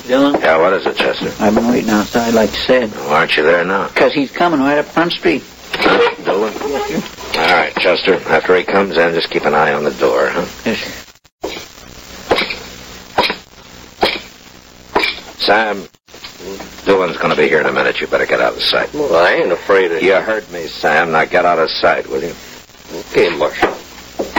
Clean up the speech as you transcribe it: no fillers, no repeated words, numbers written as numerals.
Dillon? Yeah, what is it, Chester? I've been waiting outside, like you said. Why aren't you there now? Because he's coming right up Front Street. Huh? Dillon? Yes, sir. All right, Chester. After he comes in, just keep an eye on the door, huh? Yes, sir. Sam, Dillon's going to be here in a minute. You better get out of sight. Well, I ain't afraid of You heard me, Sam. Now get out of sight, will you? Okay, Marshal.